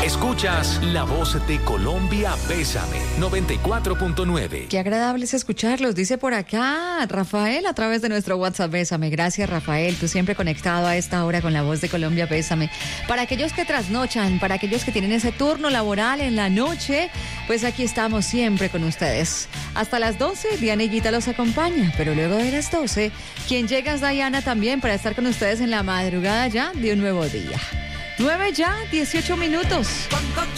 Escuchas La Voz de Colombia, Bésame, 94.9. Qué agradable es escucharlos, dice por acá Rafael a través de nuestro WhatsApp. Bésame, gracias Rafael, tú siempre conectado a esta hora con La Voz de Colombia, Bésame. Para aquellos que trasnochan, para aquellos que tienen ese turno laboral en la noche, pues aquí estamos siempre con ustedes. Hasta las 12, Dianellita los acompaña, pero luego de las 12, quien llega es Diana también para estar con ustedes en la madrugada ya de un nuevo día. 9 ya, 18 minutos.